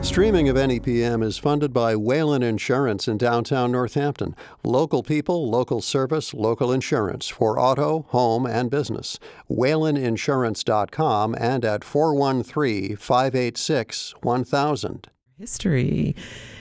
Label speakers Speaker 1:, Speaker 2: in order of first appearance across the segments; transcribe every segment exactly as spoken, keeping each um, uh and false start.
Speaker 1: Streaming of N E P M is funded by Whalen Insurance in downtown Northampton. Local people, local service, local insurance for auto, home, and business. Whalen Insurance dot com and at four one three, five eight six, one thousand.
Speaker 2: History,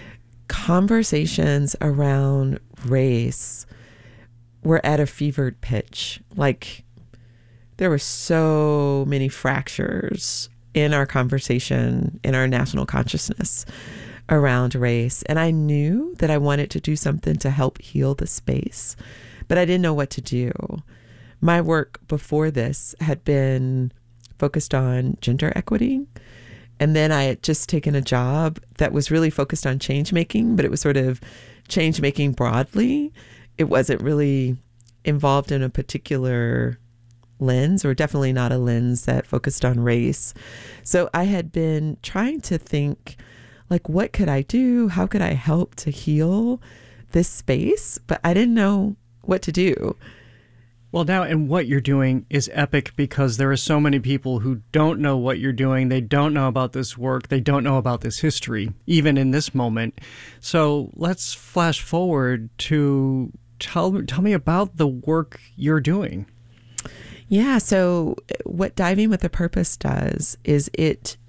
Speaker 2: conversations around race were at a fevered pitch. Like, there were so many fractures in our conversation, in our national consciousness around race. And I knew that I wanted to do something to help heal the space, but I didn't know what to do. My work before this had been focused on gender equity. And then I had just taken a job that was really focused on change making, but it was sort of change making broadly. It wasn't really involved in a particular lens, or definitely not a lens that focused on race. So I had been trying to think, like, what could I do? How could I help to heal this space? But I didn't know what to do.
Speaker 3: Well, now, and what you're doing is epic because there are so many people who don't know what you're doing. They don't know about this work. They don't know about this history, even in this moment. So let's flash forward to tell, tell me about the work you're doing.
Speaker 2: Yeah, so what Diving with a Purpose does is it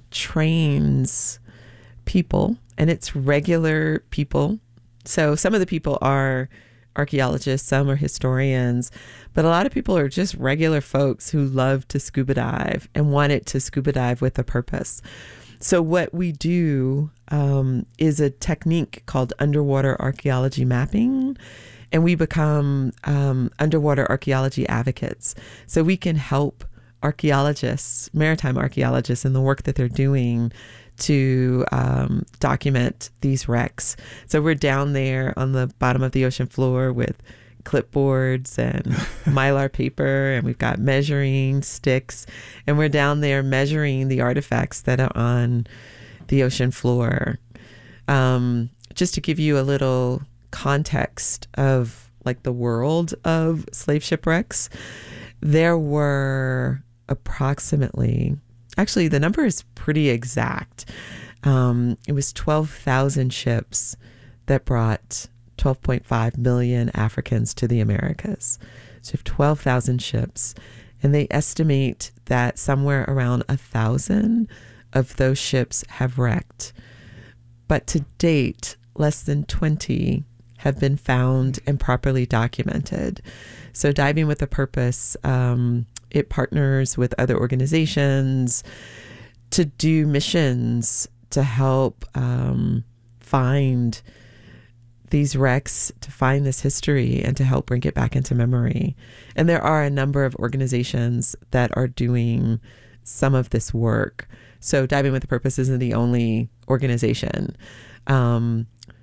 Speaker 2: trains people, and it's regular people. So some of the people are archaeologists, some are historians, but a lot of people are just regular folks who love to scuba dive and wanted to scuba dive with a purpose. So what we do um, is a technique called underwater archaeology mapping. And we become um, underwater archaeology advocates. So we can help archaeologists, maritime archaeologists, in the work that they're doing to um, document these wrecks. So we're down there on the bottom of the ocean floor with clipboards and mylar paper, and we've got measuring sticks, and we're down there measuring the artifacts that are on the ocean floor. Um, just to give you a little context of like the world of slave shipwrecks, there were approximately, actually the number is pretty exact. Um, it was twelve thousand ships that brought twelve point five million Africans to the Americas. So you have twelve thousand ships, and they estimate that somewhere around a thousand of those ships have wrecked. But to date, less than twenty have been found and properly documented. So Diving with a Purpose, um, it partners with other organizations to do missions to help um, find these wrecks, to find this history, and to help bring it back into memory. And there are a number of organizations that are doing some of this work. So Diving with a Purpose isn't the only organization. Um,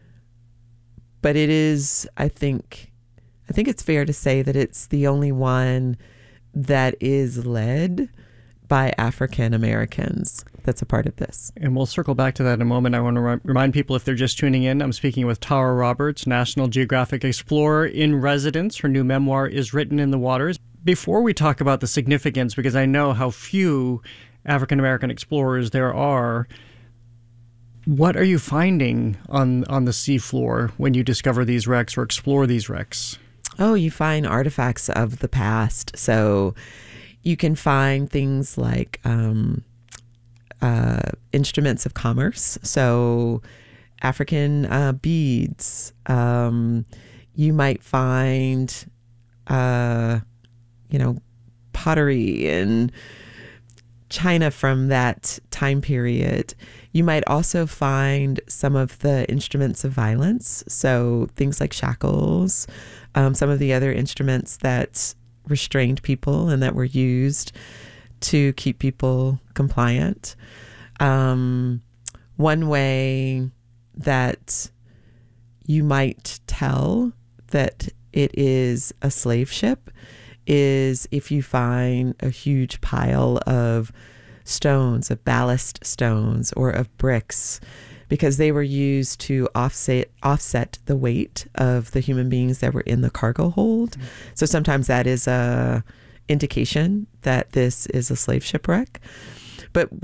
Speaker 2: But it is, I think, I think it's fair to say that it's the only one that is led by African Americans that's a part of this.
Speaker 3: And we'll circle back to that in a moment. I want to re- remind people, if they're just tuning in, I'm speaking with Tara Roberts, National Geographic Explorer in residence. Her new memoir is Written in the Waters. Before we talk about the significance, because I know how few African American explorers there are, what are you finding on, on the seafloor when you discover these wrecks or explore these wrecks?
Speaker 2: Oh, you find artifacts of the past. So you can find things like um, uh, instruments of commerce. So African uh, beads. Um, you might find, uh, you know, pottery and china from that time period. You might also find some of the instruments of violence, so things like shackles, um, some of the other instruments that restrained people and that were used to keep people compliant. Um, one way that you might tell that it is a slave ship is if you find a huge pile of stones, of ballast stones, or of bricks, because they were used to offset offset the weight of the human beings that were in the cargo hold. Mm-hmm. So sometimes that is a indication that this is a slave shipwreck. But